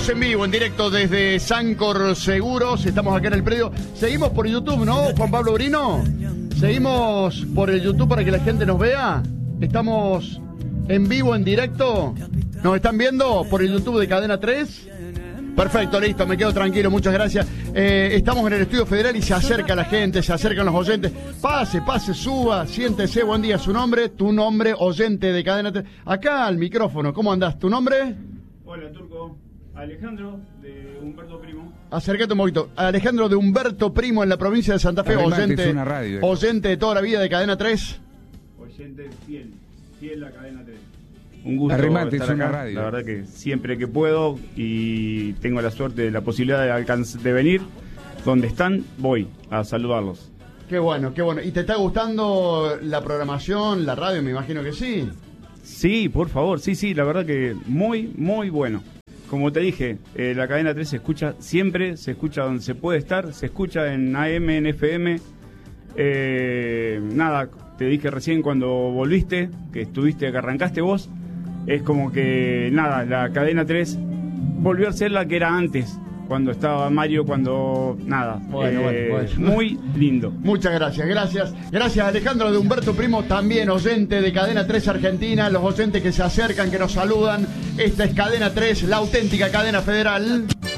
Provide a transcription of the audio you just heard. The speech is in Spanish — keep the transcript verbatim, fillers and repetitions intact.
Estamos en vivo, en directo desde Sancor Seguros. Estamos acá en el predio. Seguimos por YouTube, ¿no, Juan Pablo Brino? Seguimos por el YouTube para que la gente nos vea. Estamos en vivo, en directo. ¿Nos están viendo por el YouTube de Cadena tres? Perfecto, listo, me quedo tranquilo, muchas gracias. Eh, estamos en el Estudio Federal y se acerca la gente, se acercan los oyentes. Pase, pase, suba, siéntese, buen día. Su nombre, tu nombre, oyente de Cadena tres. Acá al micrófono, ¿cómo andás? ¿Tu nombre? Hola, Turco. Alejandro, de Humberto Primo. Acércate un poquito. Alejandro de Humberto Primo, en la provincia de Santa Fe, oyente, una radio, oyente de toda la vida de Cadena tres. Oyente fiel, fiel a Cadena tres. Un gusto Arrimate, estar es una acá. radio. La verdad que siempre que puedo y tengo la suerte, la posibilidad de, alcanz- de venir donde están, voy a saludarlos. Qué bueno, qué bueno. ¿Y te está gustando la programación, la radio? Me imagino que sí. Sí, por favor, sí, sí, la verdad que muy, muy bueno. Como te dije, eh, la Cadena tres se escucha siempre, se escucha donde se puede estar, se escucha en A M, en F M. Eh, nada, te dije recién cuando volviste, que estuviste, que arrancaste vos, es como que, nada, la Cadena tres volvió a ser la que era antes, cuando estaba Mario, cuando, nada, Bueno, eh, bueno, bueno. muy lindo. Muchas gracias, gracias. Gracias, Alejandro de Humberto Primo, también oyente de Cadena tres Argentina, los oyentes que se acercan, que nos saludan. Esta es Cadena tres, la auténtica cadena federal.